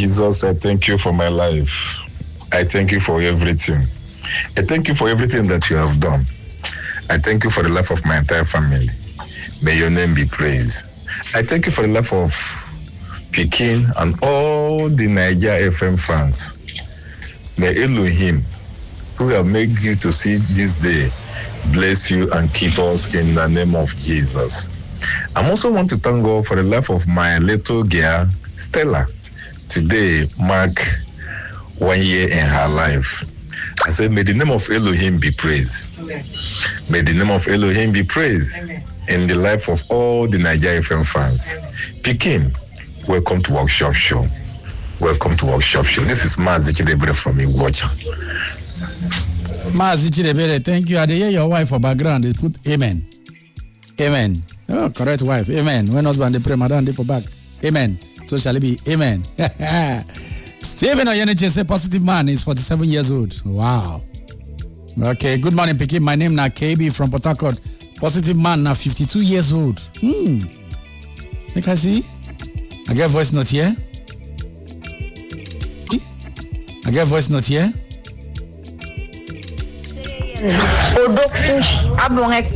Jesus, I thank you for my life. I thank you for everything. I thank you for everything that you have done. I thank you for the life of my entire family. May your name be praised. I thank you for the life of Pekin and all the Nigeria FM fans. May Elohim, who have made you to see this day, bless you and keep us in the name of Jesus. I also want to thank God for the life of my little girl, Stella. Today mark 1 year in her life. I said, may the name of Elohim be praised. Amen. May the name of Elohim be praised. Amen. In the life of all the Nigeria FM fans. Amen. Pekin, welcome to Workshop Show. Welcome to Workshop Show. This is Mazi Chidebere from Iwocha. Mazi Chidebere, thank you. I hear your wife for background. They put amen. Amen. Oh, correct wife. Amen. When husband they pray, madam they for back. Amen. So shall it be. Amen. Stephen Oyeneche say positive man is 47 years old. Wow. Okay. Good morning, Pekin. My name na KB from Port Harcourt. Positive man na 52 years old. Make I see. I get voice note here. I get voice note here.